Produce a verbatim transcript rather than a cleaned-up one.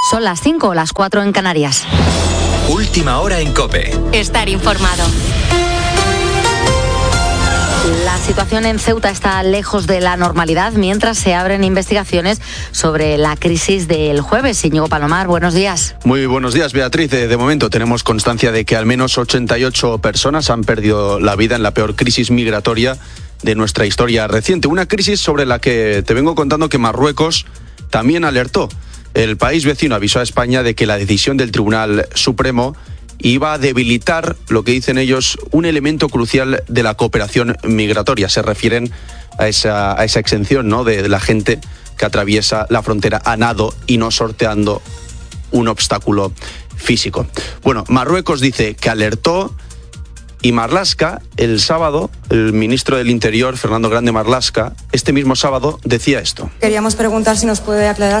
Son las cinco o las cuatro en Canarias. Última hora en COPE. Estar informado. La situación en Ceuta está lejos de la normalidad mientras se abren investigaciones sobre la crisis del jueves. Íñigo Palomar, buenos días. Muy buenos días, Beatriz. De, de momento tenemos constancia de que al menos ochenta y ocho personas han perdido la vida en la peor crisis migratoria de nuestra historia reciente. Una crisis sobre la que te vengo contando que Marruecos también alertó. El país vecino avisó a España de que la decisión del Tribunal Supremo iba a debilitar, lo que dicen ellos, un elemento crucial de la cooperación migratoria. Se refieren a esa, a esa exención, ¿no?, de la gente que atraviesa la frontera a nado y no sorteando un obstáculo físico. Bueno, Marruecos dice que alertó, y Marlaska, el sábado, el ministro del Interior, Fernando Grande Marlaska, este mismo sábado decía esto. Queríamos preguntar si nos puede aclarar